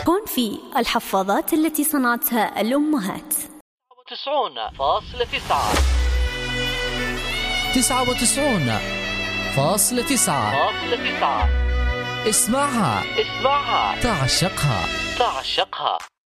كون في الحفاضات التي صنعتها الأمهات. 99.9 اسمعها تعشقها.